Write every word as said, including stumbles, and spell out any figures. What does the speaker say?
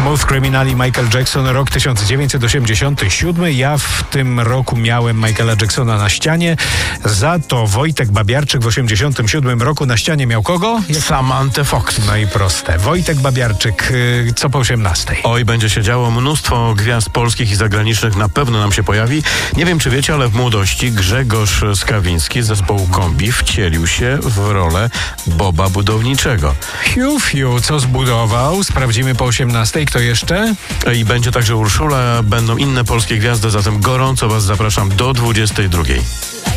Smooth Criminal, Michael Jackson, rok tysiąc dziewięćset osiemdziesiąty siódmy. Ja w tym roku miałem Michaela Jacksona na ścianie. Za to Wojtek Babiarczyk w osiemdziesiątym siódmym roku na ścianie miał kogo? Samantę Fox. No i proste. Wojtek Babiarczyk, co po osiemnastej? Oj, będzie się działo. Mnóstwo gwiazd polskich i zagranicznych na pewno nam się pojawi. Nie wiem, czy wiecie, ale w młodości Grzegorz Skawiński z zespołu Kombi wcielił się w rolę Boba Budowniczego. Fiu, fiu, co zbudował? Sprawdzimy po osiemnastej. Kto jeszcze? I będzie także Urszula, będą inne polskie gwiazdy, zatem gorąco Was zapraszam do dwudziestej drugiej.